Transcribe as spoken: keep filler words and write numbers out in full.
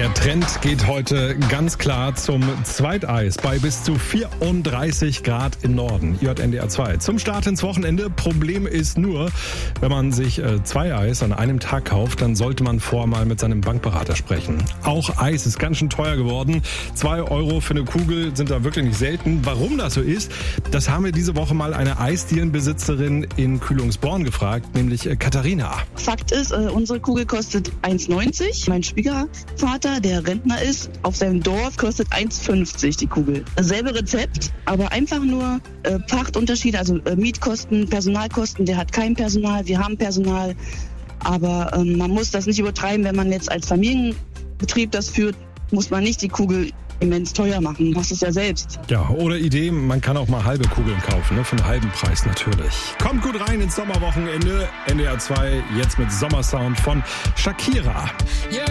Der Trend geht heute ganz klar zum Zweiteis bei bis zu vierunddreißig Grad im Norden. Ihr hört N D R zwei. Zum Start ins Wochenende. Problem ist nur, wenn man sich äh, zwei Eis an einem Tag kauft, dann sollte man vorher mal mit seinem Bankberater sprechen. Auch Eis ist ganz schön teuer geworden. Zwei Euro für eine Kugel sind da wirklich nicht selten. Warum das so ist, das haben wir diese Woche mal eine Eisdielenbesitzerin in Kühlungsborn gefragt, nämlich äh, Katharina. Fakt ist, äh, unsere Kugel kostet eins neunzig. Mein Schwiegervater, der Rentner ist, auf seinem Dorf kostet eins fünfzig die Kugel. Selbe Rezept, aber einfach nur äh, Pachtunterschiede, also äh, Mietkosten, Personalkosten. Der hat kein Personal, wir haben Personal. Aber ähm, man muss das nicht übertreiben, wenn man jetzt als Familienbetrieb das führt, muss man nicht die Kugel immens teuer machen. Du machst es ja selbst. Ja, oder Idee, man kann auch mal halbe Kugeln kaufen, ne? Für einen halben Preis natürlich. Kommt gut rein ins Sommerwochenende. N D R zwei jetzt mit Sommersound von Shakira.